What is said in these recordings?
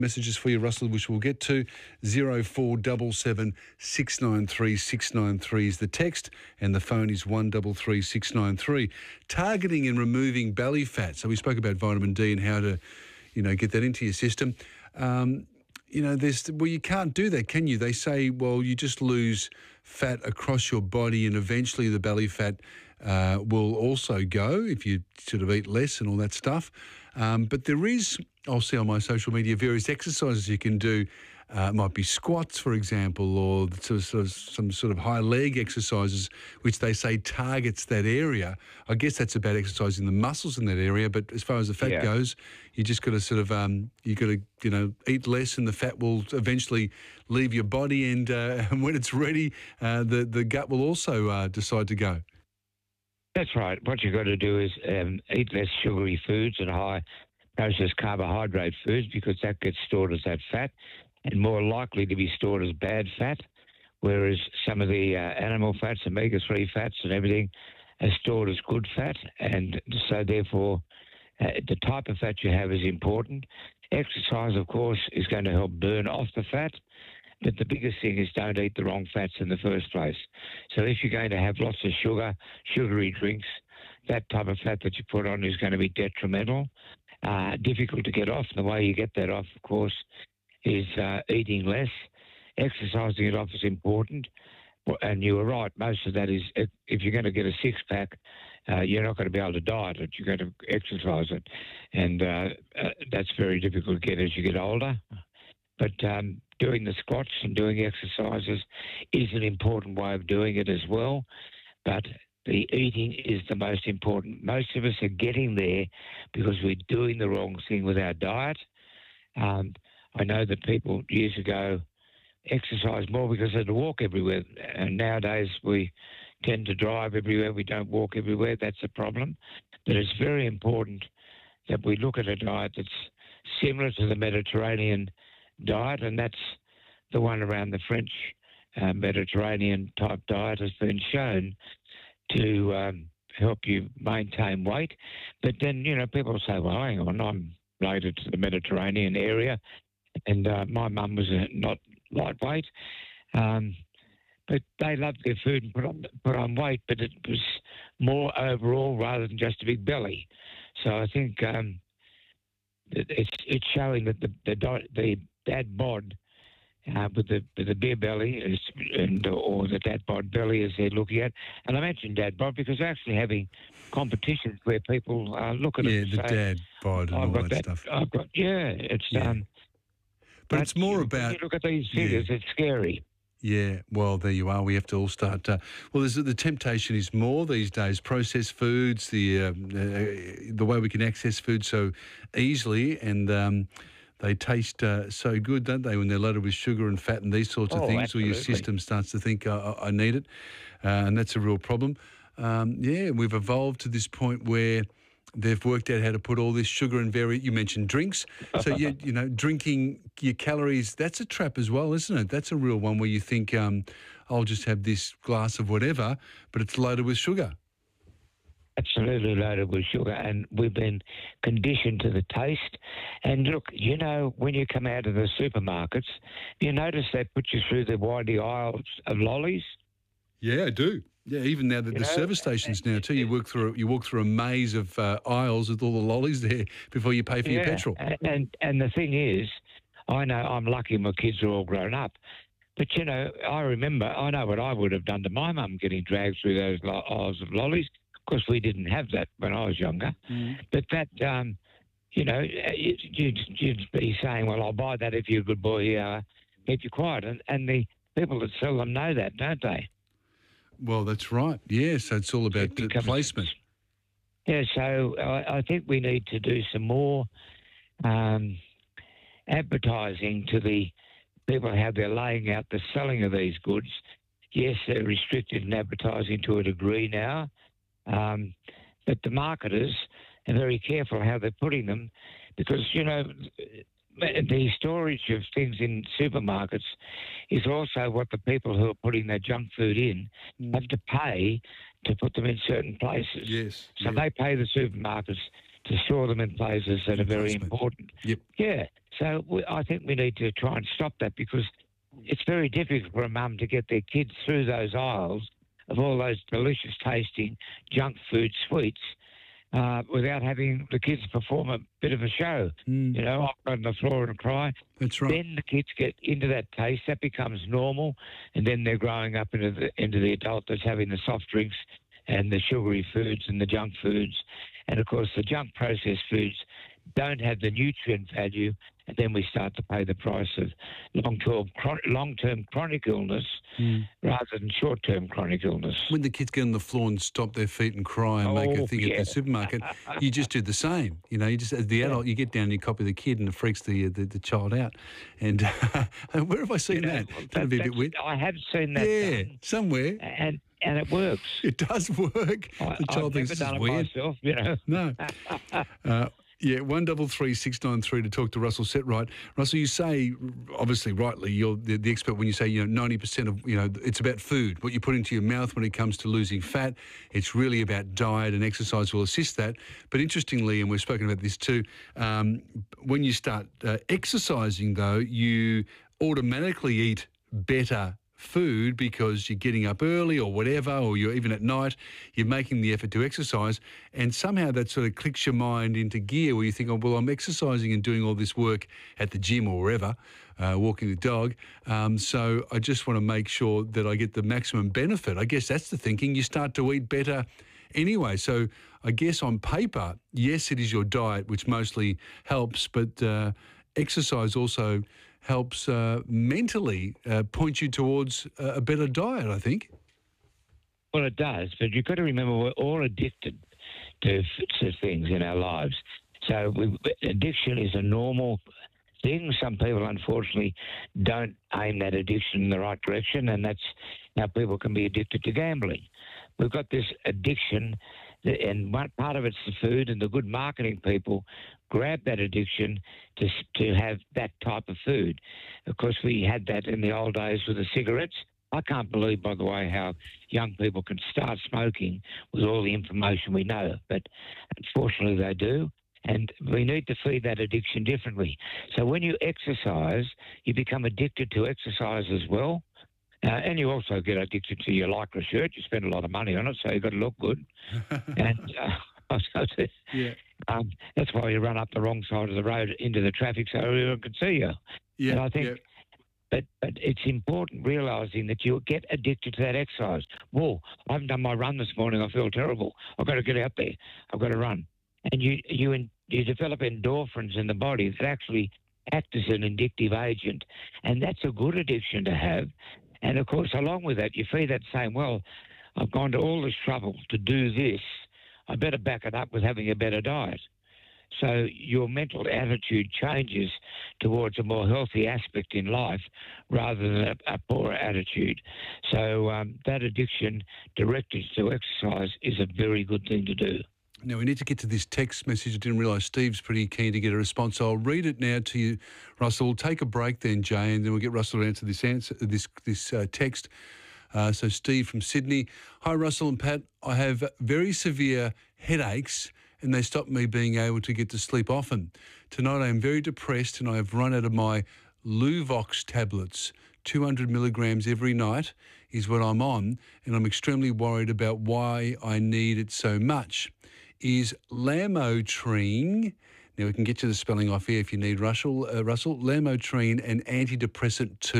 Messages for you, Russell, which we'll get to. 0477 693 693 is the text, and the phone is 133 693. Targeting and removing belly fat. So we spoke about vitamin D and how to, get that into your system. You can't do that, can you? They say, well, you just lose fat across your body, and eventually the belly fat will also go if you sort of eat less and all that stuff. But there is, I'll see on my social media, various exercises you can do. It might be squats, for example, or some sort of high leg exercises, which they say targets that area. I guess that's about exercising the muscles in that area. But as far as the fat goes, you just got to eat less, and the fat will eventually leave your body. And when it's ready, the gut will also decide to go. That's right. What you've got to do is eat less sugary foods and high processed carbohydrate foods, because that gets stored as that fat and more likely to be stored as bad fat, whereas some of the animal fats, omega-3 fats and everything, are stored as good fat. And so therefore the type of fat you have is important. Exercise, of course, is going to help burn off the fat. But the biggest thing is don't eat the wrong fats in the first place. So if you're going to have lots of sugar, sugary drinks, that type of fat that you put on is going to be detrimental, difficult to get off. The way you get that off, of course, is eating less. Exercising it off is important. And you were right, most of that is, if you're going to get a six-pack, you're not going to be able to diet it. You're going to exercise it. And that's very difficult to get as you get older. But doing the squats and doing exercises is an important way of doing it as well. But the eating is the most important. Most of us are getting there because we're doing the wrong thing with our diet. I know that people years ago exercised more because they had to walk everywhere. And nowadays we tend to drive everywhere. We don't walk everywhere. That's a problem. But it's very important that we look at a diet that's similar to the Mediterranean diet, and that's the one around the French Mediterranean type diet has been shown to help you maintain weight. But then, people say, well, hang on, I'm related to the Mediterranean area, and my mum was not lightweight. But they loved their food and put on weight, but it was more overall rather than just a big belly. So I think it's showing that the dad bod with the beer belly or the dad bod belly as they're looking at. And I mentioned dad bod because they're actually having competitions where people look at it and the say, dad bod and all that stuff. But it's more about... When you look at these figures, it's scary. Yeah, well, there you are. We have to all start. The temptation is more these days. Processed foods, the way we can access food so easily, and they taste so good, don't they? When they're loaded with sugar and fat and these sorts of things, absolutely. or your system starts to think, I need it, and that's a real problem. We've evolved to this point where they've worked out how to put all this sugar and you mentioned drinks. So, drinking your calories, that's a trap as well, isn't it? That's a real one where you think, I'll just have this glass of whatever, but it's loaded with sugar. Absolutely loaded with sugar, and we've been conditioned to the taste. And look, when you come out of the supermarkets, you notice they put you through the windy aisles of lollies? Yeah, I do. Yeah, even now the service stations now too. You walk through a maze of aisles with all the lollies there before you pay for your petrol. And the thing is, I know I'm lucky my kids are all grown up, but I know what I would have done to my mum getting dragged through those aisles of lollies. Of course, we didn't have that when I was younger, but that you'd be saying, well, I'll buy that if you're a good boy. Keep you quiet, and the people that sell them know that, don't they? Well, that's right. Yeah, so it's all about placement. Yeah, so I think we need to do some more advertising to the people how they're laying out the selling of these goods. Yes, they're restricted in advertising to a degree now, but the marketers are very careful how they're putting them because, the storage of things in supermarkets is also what the people who are putting their junk food in have to pay to put them in certain places. Yes. So they pay the supermarkets to store them in places that are very Placement. important. Yep. Yeah. So I think we need to try and stop that, because it's very difficult for a mum to get their kids through those aisles of all those delicious tasting junk food sweets without having the kids perform a bit of a show. You know, I'll go on the floor and cry. That's right. Then the kids get into that taste. That becomes normal. And then they're growing up into the adult that's having the soft drinks and the sugary foods and the junk foods. And, of course, the junk processed foods don't have the nutrient value, and then we start to pay the price of long-term chronic illness rather than short-term chronic illness. When the kids get on the floor and stomp their feet and cry and make a thing at the supermarket, you just do the same. You know, you just, as the adult, you get down and you copy the kid and it freaks the child out. And where have I seen that? That'd be a bit weird. I have seen that done, somewhere. And it works. It does work. The child thinks this is weird. Myself, you know. No. Yeah, 133 693 to talk to Russell Setright. Russell, you say, obviously rightly, you're the expert when you say, 90% of, it's about food, what you put into your mouth when it comes to losing fat. It's really about diet, and exercise will assist that. But interestingly, and we've spoken about this too, when you start exercising, though, you automatically eat better food because you're getting up early or whatever, or you're even at night, you're making the effort to exercise, and somehow that sort of clicks your mind into gear where you think, oh, well, I'm exercising and doing all this work at the gym or wherever, walking the dog, so I just want to make sure that I get the maximum benefit. I guess that's the thinking. You start to eat better anyway. So I guess on paper, yes, it is your diet which mostly helps, but exercise also helps mentally point you towards a better diet, I think. Well, it does, but you've got to remember we're all addicted to things in our lives. So addiction is a normal thing. Some people, unfortunately, don't aim that addiction in the right direction, and that's how people can be addicted to gambling. We've got this addiction, and one part of it's the food, and the good marketing people grab that addiction to have that type of food. Of course, we had that in the old days with the cigarettes. I can't believe, by the way, how young people can start smoking with all the information we know, but unfortunately they do. And we need to feed that addiction differently. So when you exercise, you become addicted to exercise as well. And you also get addicted to your Lycra shirt. You spend a lot of money on it, so you've got to look good. And that's why you run up the wrong side of the road into the traffic so everyone can see you. Yeah, and I think, but it's important realising that you get addicted to that exercise. Whoa, I haven't done my run this morning. I feel terrible. I've got to get out there. I've got to run. And you develop endorphins in the body that actually act as an addictive agent, and that's a good addiction to have. And, of course, along with that, you feed that saying, well, I've gone to all this trouble to do this. I better back it up with having a better diet. So your mental attitude changes towards a more healthy aspect in life rather than a poorer attitude. So that addiction directed to exercise is a very good thing to do. Now, we need to get to this text message. I didn't realise Steve's pretty keen to get a response. So I'll read it now to you, Russell. We'll take a break then, Jay, and then we'll get Russell to answer this text. So Steve from Sydney. Hi, Russell and Pat. I have very severe headaches and they stop me being able to get to sleep often. Tonight I am very depressed and I have run out of my Luvox tablets. 200 milligrams every night is what I'm on, and I'm extremely worried about why I need it so much. Is Lamotrigine, now we can get you the spelling off here if you need, Russell, Lamotrigine an antidepressant too, ?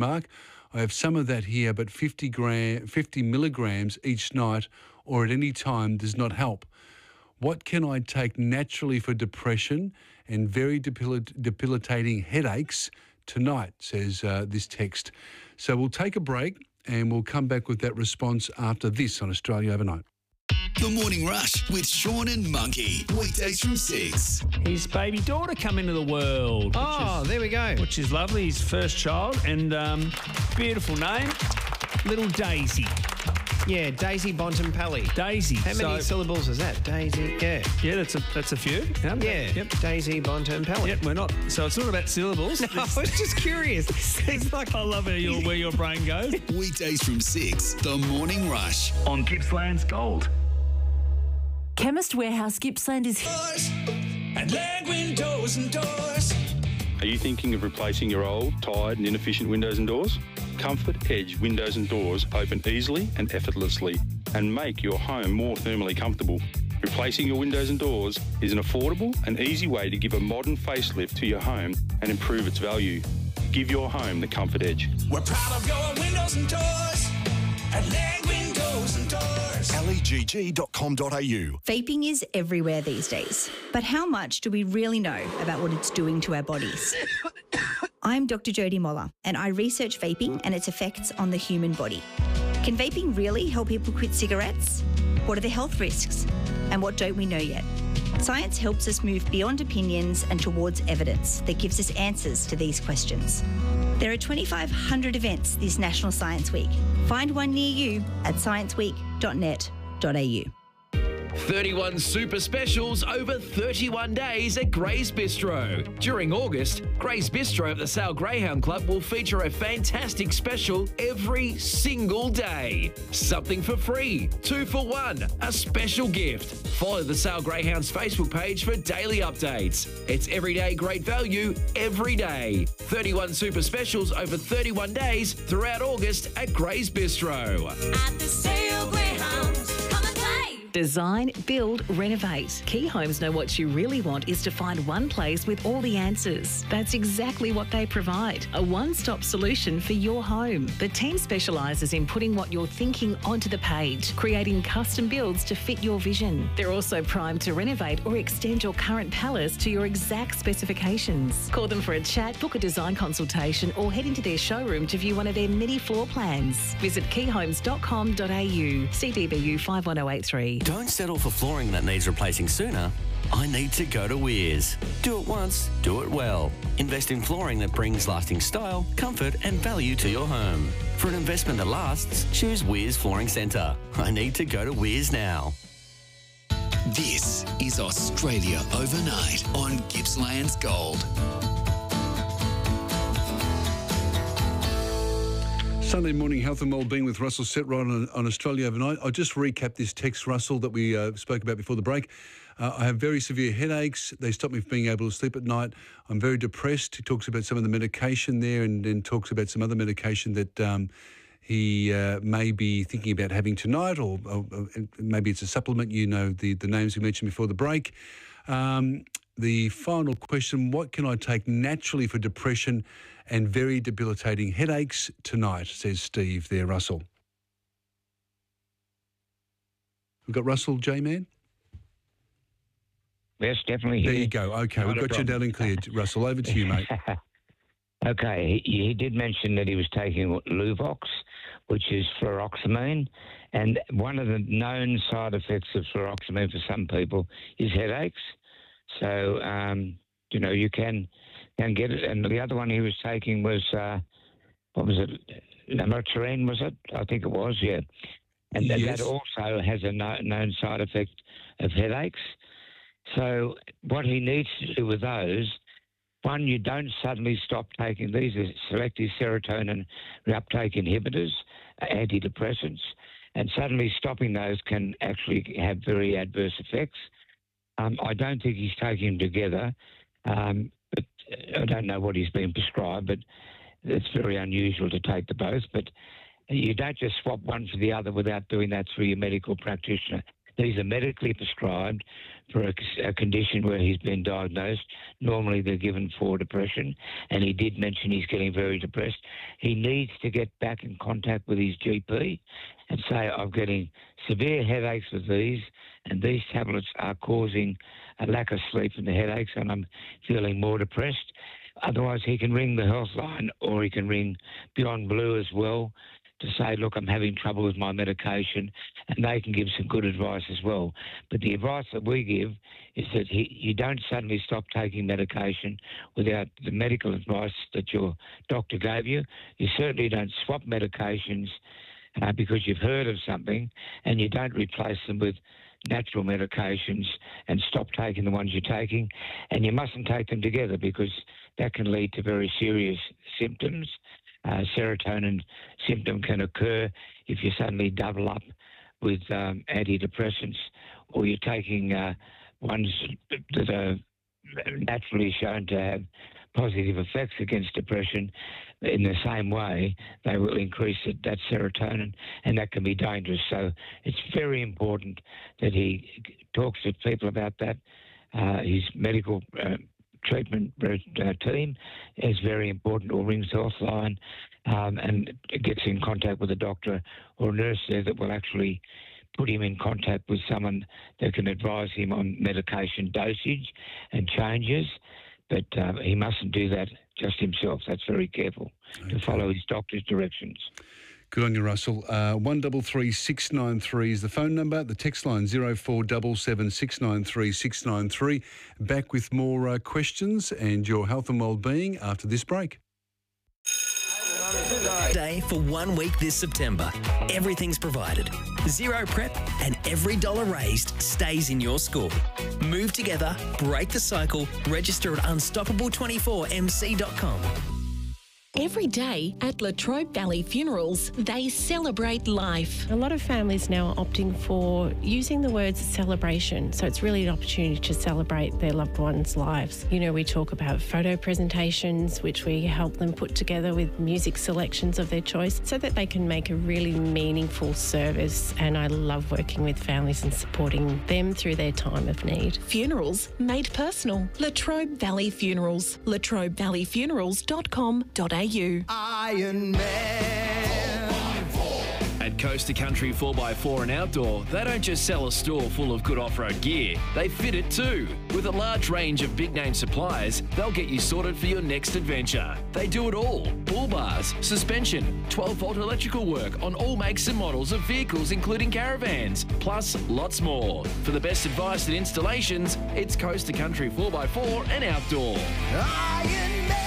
I have some of that here, but 50 milligrams each night or at any time does not help. What can I take naturally for depression and very debilitating headaches tonight, says this text. So we'll take a break and we'll come back with that response after this on Australia Overnight. The Morning Rush with Sean and Monkey. Weekdays from 6. His baby daughter come into the world. There we go. Which is lovely. His first child, and beautiful name, little Daisy. Yeah, Daisy Bontempelli. Daisy. How many syllables is that? Daisy. Yeah. Yeah, that's a few. Yeah. Yep. Daisy Bontempelli. Yep, we're not. So it's not about syllables. No, I was just curious. It's like I love where your brain goes. Weekdays from 6. The Morning Rush on Gippsland's Gold. Chemist Warehouse Gippsland is And Lag Windows and Doors. Are you thinking of replacing your old, tired and inefficient windows and doors? Comfort Edge Windows and Doors open easily and effortlessly and make your home more thermally comfortable. Replacing your windows and doors is an affordable and easy way to give a modern facelift to your home and improve its value. Give your home the Comfort Edge. We're proud of your windows and doors. At Lag Windows and Doors. legg.com.au. Vaping is everywhere these days, but how much do we really know about what it's doing to our bodies? I'm Dr. Jodie Moller, and I research vaping and its effects on the human body. Can vaping really help people quit cigarettes? What are the health risks? And what don't we know yet? Science helps us move beyond opinions and towards evidence that gives us answers to these questions. There are 2,500 events this National Science Week. Find one near you at scienceweek.net.au. 31 super specials over 31 days at Gray's Bistro. During August, Gray's Bistro at the Sale Greyhound Club will feature a fantastic special every single day. Something for free, 2 for 1, a special gift. Follow the Sale Greyhounds Facebook page for daily updates. It's everyday great value every day. 31 super specials over 31 days throughout August at Gray's Bistro. at the Sale Greyhounds. Come and play. Design, build, renovate. Key Homes know what you really want is to find one place with all the answers. That's exactly what they provide. A one-stop solution for your home. The team specialises in putting what you're thinking onto the page, creating custom builds to fit your vision. They're also primed to renovate or extend your current palace to your exact specifications. Call them for a chat, book a design consultation, or head into their showroom to view one of their many floor plans. Visit keyhomes.com.au. CDBU 51083. Don't settle for flooring that needs replacing sooner. I need to go to Weirs. Do it once, do it well. Invest in flooring that brings lasting style, comfort and value to your home. For an investment that lasts, choose Weirs Flooring Centre. I need to go to Weirs now. This is Australia Overnight on Gippsland's Gold. Sunday morning health and wellbeing with Russell Setright on Australia Overnight. I'll just recap this text, Russell, that we spoke about before the break. I have very severe headaches. They stop me from being able to sleep at night. I'm very depressed. He talks about some of the medication there and then talks about some other medication that he may be thinking about having tonight, or maybe it's a supplement. You know the names we mentioned before the break. The final question, what can I take naturally for depression and very debilitating headaches tonight, says Steve there, Russell. We've got Russell, J-Man? Yes, definitely. There you go. Okay, we've got you down and clear. Russell, over to you, mate. Okay, he did mention that he was taking Luvox, which is fluoroxamine, and one of the known side effects of fluoroxamine for some people is headaches. So, you can get it. And the other one he was taking was, what was it? Lamotrigine, was it? I think it was, yeah. And yes. that also has a known side effect of headaches. So what he needs to do with those, one, you don't suddenly stop taking these are selective serotonin reuptake inhibitors, antidepressants, and suddenly stopping those can actually have very adverse effects. I don't think he's taking them together, but I don't know what he's been prescribed, but it's very unusual to take the both. But you don't just swap one for the other without doing that through your medical practitioner. These are medically prescribed for a condition where he's been diagnosed. Normally they're given for depression, and he did mention he's getting very depressed. He needs to get back in contact with his GP and say, I'm getting severe headaches with these, and these tablets are causing a lack of sleep and the headaches, and I'm feeling more depressed. Otherwise, he can ring the health line, or he can ring Beyond Blue as well to say, look, I'm having trouble with my medication, and they can give some good advice as well. But the advice that we give is that you don't suddenly stop taking medication without the medical advice that your doctor gave you. You certainly don't swap medications because you've heard of something, and you don't replace them with natural medications and stop taking the ones you're taking. And you mustn't take them together because that can lead to very serious symptoms. Serotonin symptom can occur if you suddenly double up with antidepressants or you're taking ones that are naturally shown to have positive effects against depression, in the same way, they will increase that serotonin, and that can be dangerous. So it's very important that he talks to people about that. His medical treatment team is very important, or rings Healthline, and gets in contact with a doctor or a nurse there that will actually put him in contact with someone that can advise him on medication dosage and changes. But he mustn't do that just himself. That's very careful to follow his doctor's directions. Good on you, Russell. 133 693 is the phone number. The text line 0477 693 693. Back with more questions and your health and wellbeing after this break. Day for 1 week this September. Everything's provided. Zero prep and every dollar raised stays in your school. Move together, break the cycle, register at unstoppable24mc.com. Every day at Latrobe Valley Funerals, they celebrate life. A lot of families now are opting for using the words celebration, so it's really an opportunity to celebrate their loved ones' lives. You know, we talk about photo presentations, which we help them put together with music selections of their choice so that they can make a really meaningful service, and I love working with families and supporting them through their time of need. Funerals made personal. Latrobe Valley Funerals. latrobevalleyfunerals.com.au. Iron Man. At Coaster Country 4x4 and Outdoor, they don't just sell a store full of good off-road gear, they fit it too. With a large range of big-name suppliers, they'll get you sorted for your next adventure. They do it all: bull bars, suspension, 12-volt electrical work on all makes and models of vehicles including caravans, plus lots more. For the best advice and installations, it's Coaster Country 4x4 and Outdoor. Iron Man.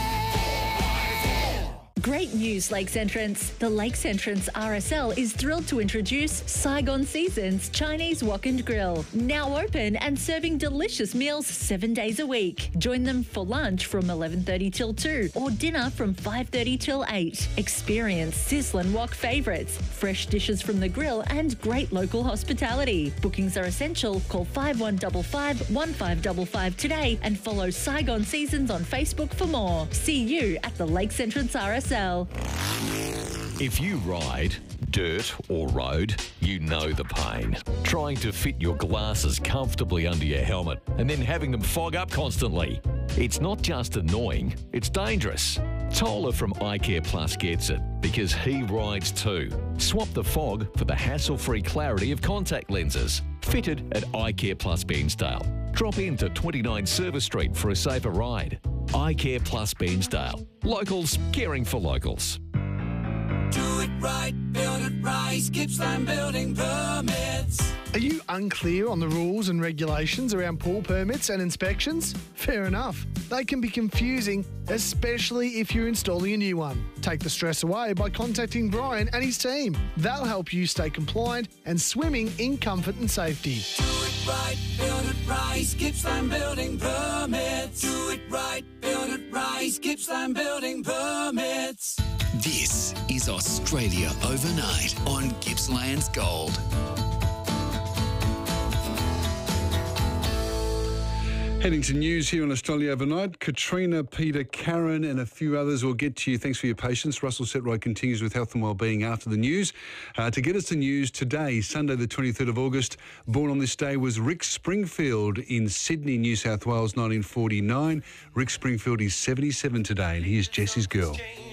Great news, Lakes Entrance. The Lakes Entrance RSL is thrilled to introduce Saigon Seasons Chinese Wok and Grill. Now open and serving delicious meals 7 days a week. Join them for lunch from 11:30 till 2 or dinner from 5:30 till 8. Experience sizzling wok favourites, fresh dishes from the grill and great local hospitality. Bookings are essential. Call 5155 1555 today and follow Saigon Seasons on Facebook for more. See you at the Lakes Entrance RSL. If you ride dirt or road, you know the pain. Trying to fit your glasses comfortably under your helmet and then having them fog up constantly. It's not just annoying, it's dangerous. Tola from iCare Plus gets it because he rides too. Swap the fog for the hassle-free clarity of contact lenses. Fitted at iCare Plus Bairnsdale. Drop in to 29 Service Street for a safer ride. iCare Plus Bairnsdale. Locals caring for locals. Do it right, build it right. Gippsland Building Permits. Are you unclear on the rules and regulations around pool permits and inspections? Fair enough. They can be confusing, especially if you're installing a new one. Take the stress away by contacting Brian and his team. They'll help you stay compliant and swimming in comfort and safety. Do it right, build it right. Gippsland Building Permits. Do it right, build it right. Gippsland Building Permits. This is Australia Overnight on Gippsland's Gold. Heading to news here on Australia Overnight. Katrina, Peter, Karen and a few others will get to you. Thanks for your patience. Russell Setright continues with health and wellbeing after the news. To get us the news today, Sunday the 23rd of August, born on this day was Rick Springfield in Sydney, New South Wales, 1949. Rick Springfield is 77 today and here's Jessie's Girl.